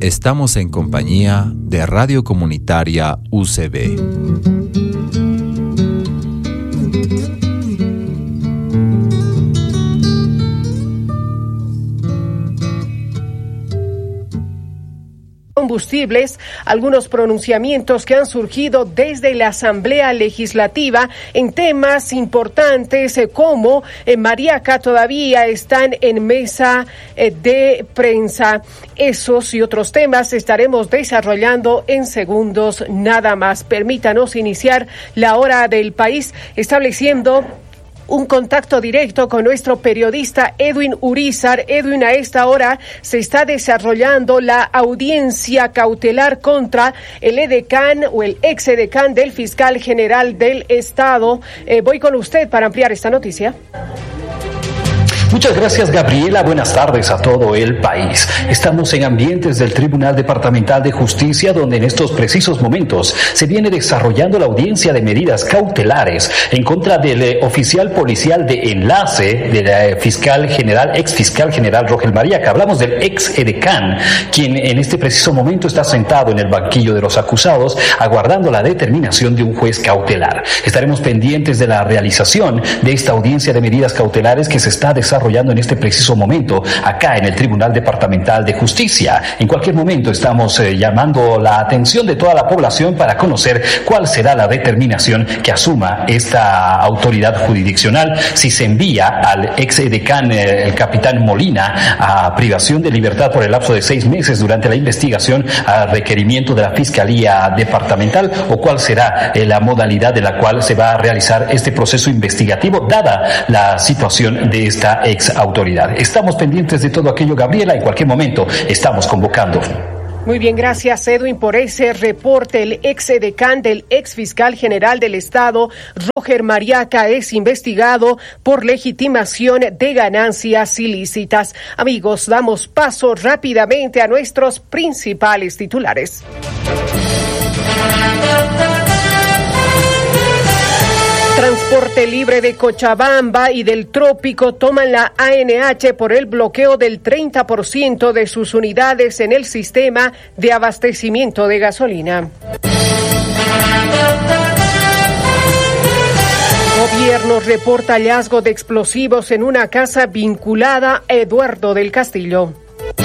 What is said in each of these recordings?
Estamos en compañía de Radio Comunitaria UCB. Combustibles, algunos pronunciamientos que han surgido desde la Asamblea Legislativa en temas importantes como Mariaca todavía están en mesa de prensa. Esos y otros temas estaremos desarrollando en segundos nada más. Permítanos iniciar la hora del país estableciendo un contacto directo con nuestro periodista Edwin Urizar. Edwin, a esta hora se está desarrollando la audiencia cautelar contra el edecán o el ex edecán del fiscal general del Estado. Voy con usted para ampliar esta noticia. Muchas gracias, Gabriela. Buenas tardes a todo el país. Estamos en ambientes del Tribunal Departamental de Justicia, donde en estos precisos momentos se viene desarrollando la audiencia de medidas cautelares en contra del oficial policial de enlace del fiscal general, ex fiscal general Rogel Mariaca. Hablamos del ex edecán, quien en este preciso momento está sentado en el banquillo de los acusados, aguardando la determinación de un juez cautelar. Estaremos pendientes de la realización de esta audiencia de medidas cautelares que se está desarrollando en este preciso momento acá en el Tribunal Departamental de Justicia. En cualquier momento estamos llamando la atención de toda la población para conocer cuál será la determinación que asuma esta autoridad jurisdiccional, si se envía al ex edecán, el capitán Molina, a privación de libertad por el lapso de 6 meses durante la investigación a requerimiento de la Fiscalía Departamental, o cuál será la modalidad de la cual se va a realizar este proceso investigativo, dada la situación de esta ex autoridad. Estamos pendientes de todo aquello, Gabriela. En cualquier momento estamos convocando. Muy bien, gracias, Edwin, por ese reporte. El ex edecán del ex fiscal general del Estado, Roger Mariaca, es investigado por legitimación de ganancias ilícitas. Amigos, damos paso rápidamente a nuestros principales titulares. Transporte Libre de Cochabamba y del Trópico toman la ANH por el bloqueo del 30% de sus unidades en el sistema de abastecimiento de gasolina. Gobierno reporta hallazgo de explosivos en una casa vinculada a Eduardo del Castillo.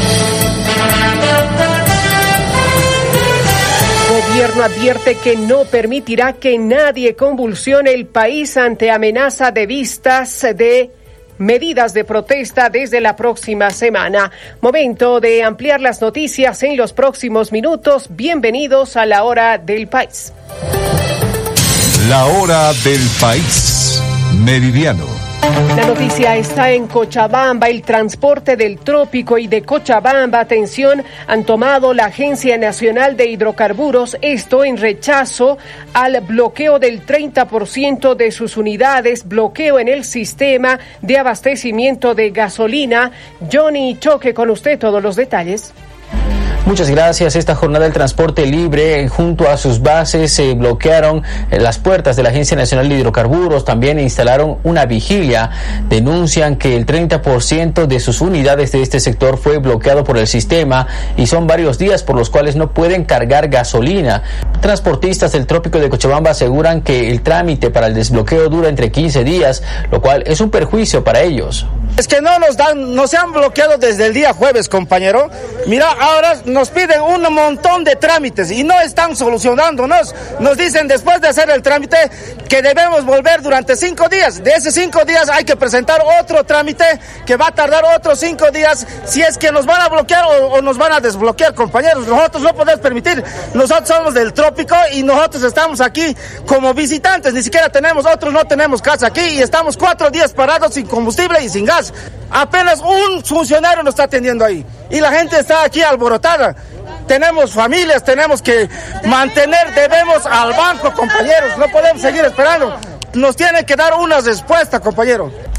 Gobierno advierte que no permitirá que nadie convulsione el país ante amenaza de vistas de medidas de protesta desde la próxima semana. Momento de ampliar las noticias en los próximos minutos. Bienvenidos a la hora del país. La hora del país. Meridiano. La noticia está en Cochabamba. El transporte del Trópico y de Cochabamba, atención, han tomado la Agencia Nacional de Hidrocarburos, esto en rechazo al bloqueo del 30% de sus unidades, bloqueo en el sistema de abastecimiento de gasolina. Johnny Choque, con usted todos los detalles. Muchas gracias. Esta jornada del transporte libre, junto a sus bases, se bloquearon las puertas de la Agencia Nacional de Hidrocarburos. También instalaron una vigilia. Denuncian que el 30% de sus unidades de este sector fue bloqueado por el sistema y son varios días por los cuales no pueden cargar gasolina. Transportistas del Trópico de Cochabamba aseguran que el trámite para el desbloqueo dura entre 15 días, lo cual es un perjuicio para ellos. Es que nos han bloqueado desde el día jueves, compañero. Mira, ahora nos piden un montón de trámites y no están solucionándonos. Nos dicen después de hacer el trámite que debemos volver durante 5 días. De esos 5 días hay que presentar otro trámite que va a tardar otros 5 días si es que nos van a bloquear o nos van a desbloquear, compañeros. Nosotros no podemos permitir. Nosotros somos del Trópico y nosotros estamos aquí como visitantes. Ni siquiera otros no tenemos casa aquí y estamos 4 días parados sin combustible y sin gas. Apenas un funcionario nos está atendiendo ahí y la gente está aquí alborotada. Tenemos familias, tenemos que mantener, debemos al banco, compañeros. No podemos seguir esperando. Nos tienen que dar una respuesta, compañero.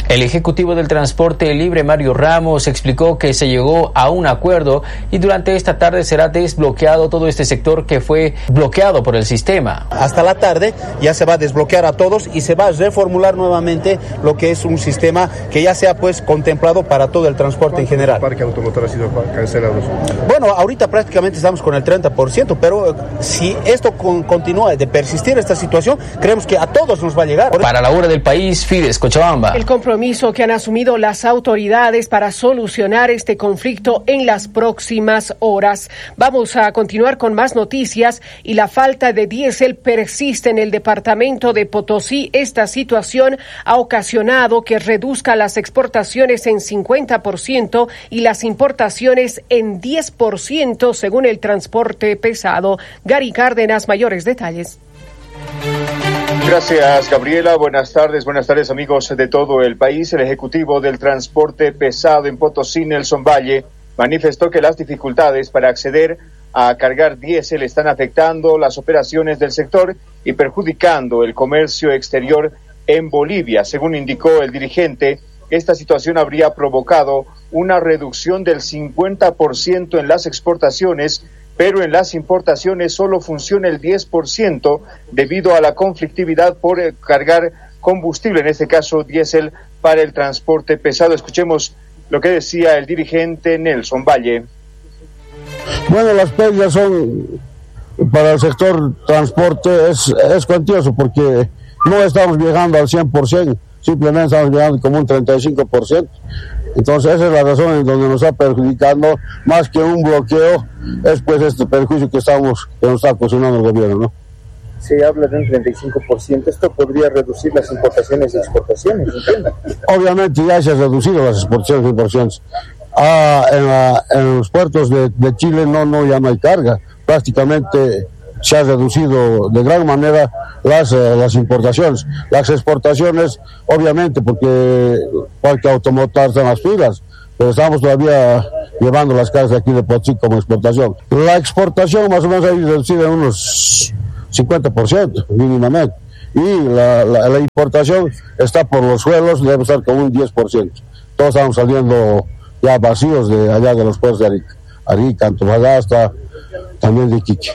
El ejecutivo del transporte libre, Mario Ramos, explicó que se llegó a un acuerdo y durante esta tarde será desbloqueado todo este sector que fue bloqueado por el sistema. Hasta la tarde ya se va a desbloquear a todos y se va a reformular nuevamente lo que es un sistema que ya sea pues contemplado para todo el transporte en general. ¿El parque automotor ha sido cancelado? Bueno, ahorita prácticamente estamos con el 30%, pero si esto continúa de persistir esta situación, creemos que a todos nos va a llegar. Para la hora del país, Fides Cochabamba. El compromiso que han asumido las autoridades para solucionar este conflicto en las próximas horas. Vamos a continuar con más noticias y la falta de diésel persiste en el departamento de Potosí. Esta situación ha ocasionado que reduzca las exportaciones en 50% y las importaciones en 10% según el transporte pesado. Gary Cárdenas, mayores detalles. Gracias, Gabriela. Buenas tardes amigos de todo el país. El ejecutivo del transporte pesado en Potosí, Nelson Valle, manifestó que las dificultades para acceder a cargar diésel están afectando las operaciones del sector y perjudicando el comercio exterior en Bolivia. Según indicó el dirigente, esta situación habría provocado una reducción del 50% en las exportaciones, pero en las importaciones solo funciona el 10% debido a la conflictividad por cargar combustible, en este caso diésel, para el transporte pesado. Escuchemos lo que decía el dirigente Nelson Valle. Bueno, las pérdidas son para el sector transporte es cuantioso porque no estamos viajando al 100%, simplemente estamos viajando como un 35%. Entonces esa es la razón en donde nos está perjudicando, más que un bloqueo, es pues este perjuicio que nos está ocasionando el gobierno, ¿no? Se habla de un 35%, esto podría reducir las importaciones y exportaciones, ¿entiendes? Obviamente ya se han reducido las exportaciones y importaciones. En los puertos de Chile ya no hay carga, prácticamente se ha reducido de gran manera las importaciones. Las exportaciones, obviamente, porque cualquier automotor está en las filas, pero estamos todavía llevando las cargas de aquí de Potosí como exportación. La exportación más o menos ha reducido en unos 50% mínimamente, y la importación está por los suelos, debe estar con un 10%. Todos estamos saliendo ya vacíos de allá de los puertos de Arica, Antofagasta, también de Iquique.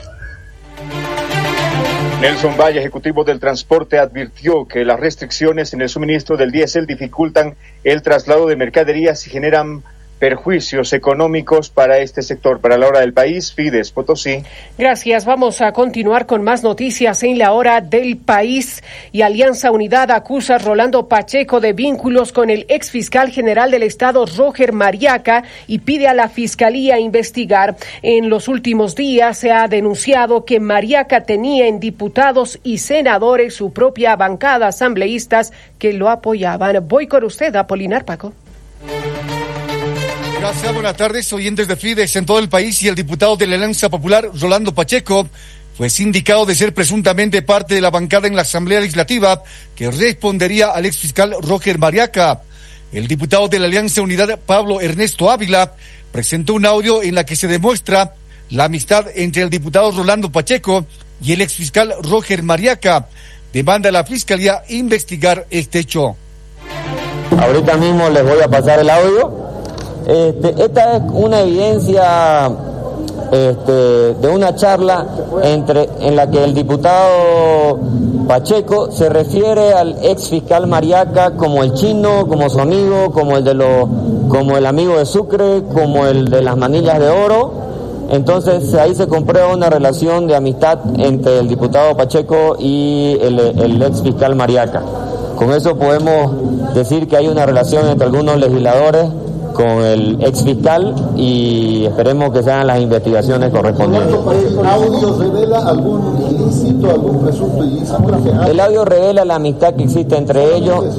Nelson Valle, ejecutivo del transporte, advirtió que las restricciones en el suministro del diésel dificultan el traslado de mercaderías y generan perjuicios económicos para este sector. Para la hora del país, Fides Potosí. Gracias. Vamos a continuar con más noticias en la hora del país. Y Alianza Unidad acusa a Rolando Pacheco de vínculos con el exfiscal general del Estado, Roger Mariaca, y pide a la Fiscalía investigar. En los últimos días se ha denunciado que Mariaca tenía en diputados y senadores su propia bancada asambleístas que lo apoyaban. Voy con usted, Apolinar Paco. Gracias, buenas tardes, oyentes de Fides en todo el país. Y el diputado de la Alianza Popular, Rolando Pacheco, fue sindicado de ser presuntamente parte de la bancada en la Asamblea Legislativa que respondería al exfiscal Roger Mariaca. El diputado de la Alianza Unidad, Pablo Ernesto Ávila, presentó un audio en la que se demuestra la amistad entre el diputado Rolando Pacheco y el exfiscal Roger Mariaca. Demanda a la Fiscalía investigar este hecho. Ahorita mismo les voy a pasar el audio. Esta es una evidencia de una charla en la que el diputado Pacheco se refiere al ex fiscal Mariaca como el chino, como su amigo, como el amigo de Sucre, como el de las manillas de oro. Entonces ahí se comprueba una relación de amistad entre el diputado Pacheco y el ex fiscal Mariaca. Con eso podemos decir que hay una relación entre algunos legisladores con el ex fiscal y esperemos que se hagan las investigaciones correspondientes. ¿El audio revela algún ilícito, algún presunto ilícito? El audio revela la amistad que existe entre ellos,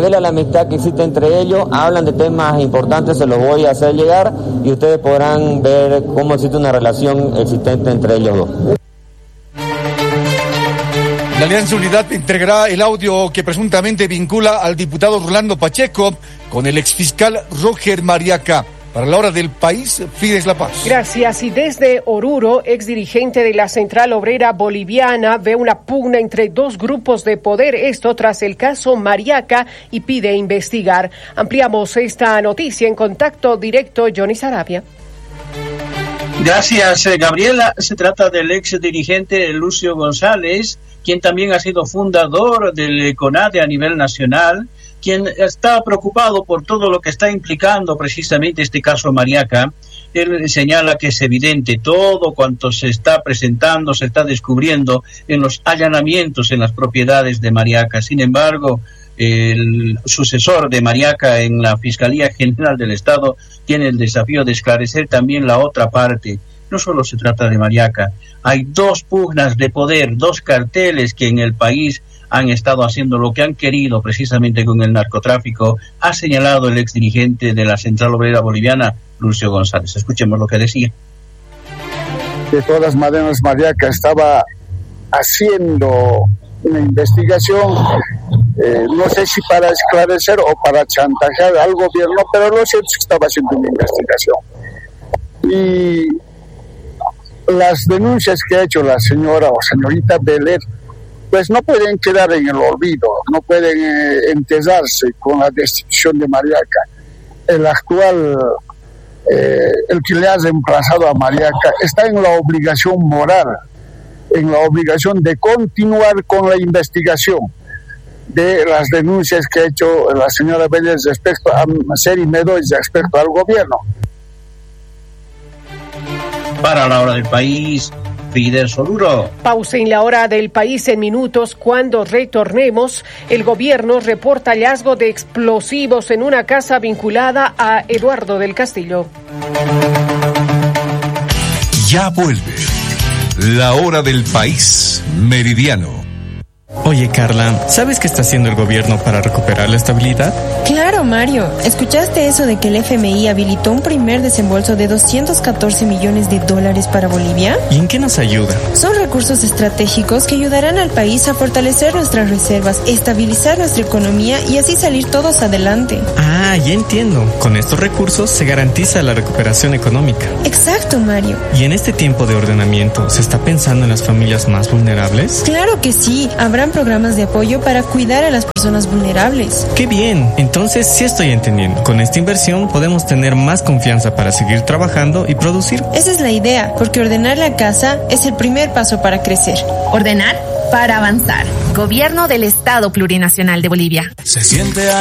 hablan de temas importantes, se los voy a hacer llegar y ustedes podrán ver cómo existe una relación existente entre ellos dos. La Alianza Unidad entregará el audio que presuntamente vincula al diputado Rolando Pacheco con el exfiscal Roger Mariaca. Para la hora del país, Fides La Paz. Gracias. Y desde Oruro, exdirigente de la Central Obrera Boliviana, ve una pugna entre dos grupos de poder, esto tras el caso Mariaca, y pide investigar. Ampliamos esta noticia en contacto directo, Johnny Sarabia. Gracias, Gabriela. Se trata del ex dirigente Lucio González, quien también ha sido fundador del CONADE a nivel nacional, quien está preocupado por todo lo que está implicando precisamente este caso Mariaca. Él señala que es evidente todo cuanto se está presentando, se está descubriendo en los allanamientos en las propiedades de Mariaca. Sin embargo, el sucesor de Mariaca en la Fiscalía General del Estado tiene el desafío de esclarecer también la otra parte. No solo se trata de Mariaca, hay dos pugnas de poder, dos carteles que en el país han estado haciendo lo que han querido precisamente con el narcotráfico, ha señalado el exdirigente de la Central Obrera Boliviana, Lucio González. Escuchemos lo que decía. De todas maneras, Mariaca estaba haciendo una investigación, no sé si para esclarecer o para chantajear al gobierno, pero lo cierto es que estaba haciendo una investigación. Y las denuncias que ha hecho la señora o señorita Beler, pues no pueden quedar en el olvido, no pueden enterrarse con la destitución de Mariaca. El actual, el que le ha reemplazado a Mariaca, está en la obligación moral, en la obligación de continuar con la investigación de las denuncias que ha hecho la señora Vélez respecto a Seri Medo y respecto al gobierno. Para la hora del país, Fides Oruro. Pausa en la hora del país en minutos. Cuando retornemos, el gobierno reporta hallazgo de explosivos en una casa vinculada a Eduardo del Castillo. Ya vuelve la hora del país meridiano. Oye, Carla, ¿sabes qué está haciendo el gobierno para recuperar la estabilidad? Claro, Mario. ¿Escuchaste eso de que el FMI habilitó un primer desembolso de $214 millones para Bolivia? ¿Y en qué nos ayuda? Son recursos estratégicos que ayudarán al país a fortalecer nuestras reservas, estabilizar nuestra economía y así salir todos adelante. Ah, ya entiendo. Con estos recursos se garantiza la recuperación económica. Exacto, Mario. ¿Y en este tiempo de ordenamiento se está pensando en las familias más vulnerables? Claro que sí. Habrán programas de apoyo para cuidar a las personas vulnerables. ¡Qué bien! Entonces sí estoy entendiendo. Con esta inversión podemos tener más confianza para seguir trabajando y producir. Esa es la idea, porque ordenar la casa es el primer paso para crecer. Ordenar para avanzar. Gobierno del Estado Plurinacional de Bolivia. Se siente